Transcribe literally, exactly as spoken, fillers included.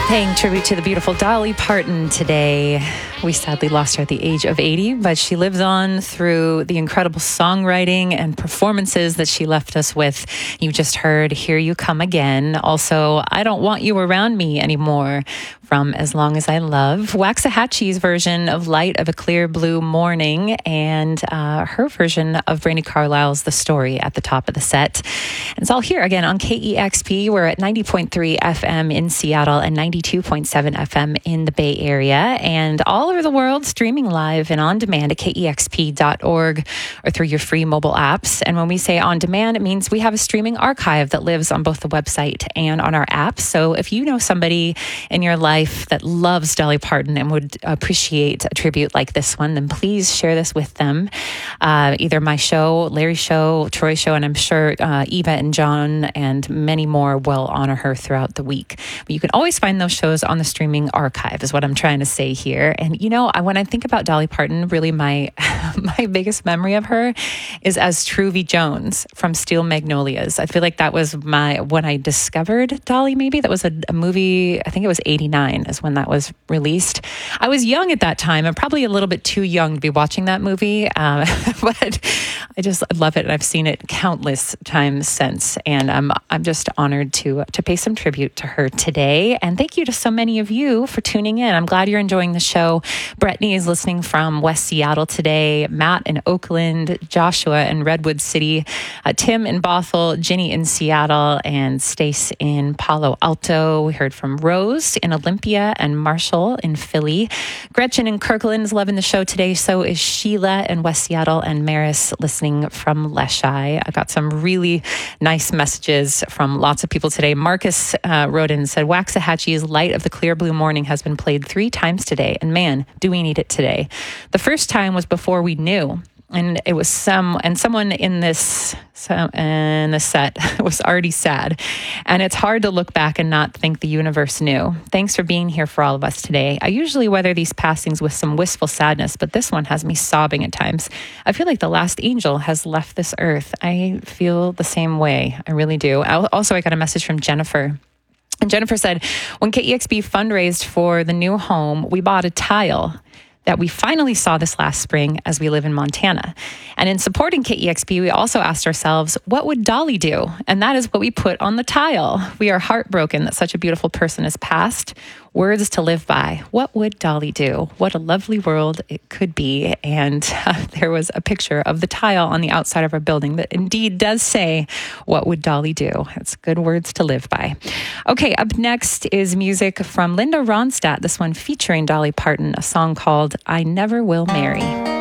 Paying tribute to the beautiful Dolly Parton today. We sadly lost her at the age of eighty, but she lives on through the incredible songwriting and performances that she left us with. You just heard Here You Come Again. Also, I Don't Want You Around Me Anymore from As Long As I Love. Waxahachie's version of Light of a Clear Blue Morning, and uh, her version of Brandi Carlile's The Story at the top of the set. And it's all here again on K E X P. We're at ninety point three F M in Seattle and ninety-two point seven F M in the Bay Area, and all over the world streaming live and on demand at K E X P dot org or through your free mobile apps. And when we say on demand, it means we have a streaming archive that lives on both the website and on our app. So if you know somebody in your life that loves Dolly Parton and would appreciate a tribute like this one, then please share this with them. Uh, either my show, Larry's show, Troy's show, and I'm sure uh, Eva and John and many more will honor her throughout the week. But you can always find those shows on the streaming archive is what I'm trying to say here. And you know, I, when I think about Dolly Parton, really my my biggest memory of her is as Truvy Jones from Steel Magnolias. I feel like that was my when I discovered Dolly. Maybe that was a, a movie. I think it was eighty-nine is when that was released. I was young at that time and probably a little bit too young to be watching that movie, uh, but I just love it, and I've seen it countless times since. And um, I'm just honored to to pay some tribute to her today. And thank you to so many of you for tuning in. I'm glad you're enjoying the show. Brittany is listening from West Seattle today. Matt in Oakland, Joshua in Redwood City, uh, Tim in Bothell, Ginny in Seattle, and Stace in Palo Alto. We heard from Rose in Olympia and Marshall in Philly. Gretchen in Kirkland is loving the show today. So is Sheila in West Seattle, and Maris listening from Leschi. I got some really nice messages from lots of people today. Marcus uh, wrote in and said, Waxahachie's Light of the Clear Blue Morning has been played three times today, and man, do we need it today. The first time was before we knew. And it was some, and someone in this, some, in the set was already sad. And it's hard to look back and not think the universe knew. Thanks for being here for all of us today. I usually weather these passings with some wistful sadness, but this one has me sobbing at times. I feel like the last angel has left this earth. I feel the same way. I really do. Also, I got a message from Jennifer. And Jennifer said, when K E X P fundraised for the new home, we bought a tile that we finally saw this last spring as we live in Montana. And in supporting K E X P, we also asked ourselves, what would Dolly do? And that is what we put on the tile. We are heartbroken that such a beautiful person has passed. Words to live by. What would Dolly do? What a lovely world it could be. And uh, there was a picture of the tile on the outside of our building that indeed does say, what would Dolly do? It's good words to live by. Okay, up next is music from Linda Ronstadt, this one featuring Dolly Parton, a song called I Never Will Marry.